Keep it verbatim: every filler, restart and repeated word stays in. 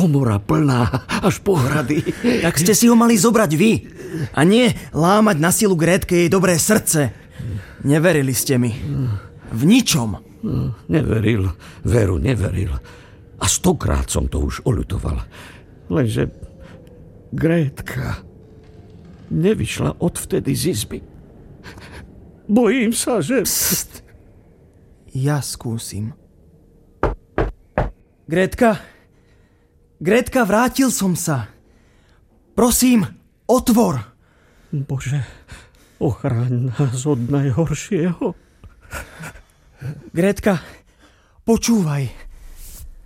komora plná až po hrady. Tak ste si ho mali zobrať vy. A nie lámať na silu Grétke jej dobré srdce. Neverili ste mi. V ničom. Neveril, veru, neveril. A stokrát som to už oľutoval. Lenže Grétka nevyšla odvtedy z izby. Bojím sa, že... Pst. Ja skúsim. Grétka? Grétka, vrátil som sa. Prosím, otvor. Bože, ochráň nás od najhoršieho. Grétka, počúvaj.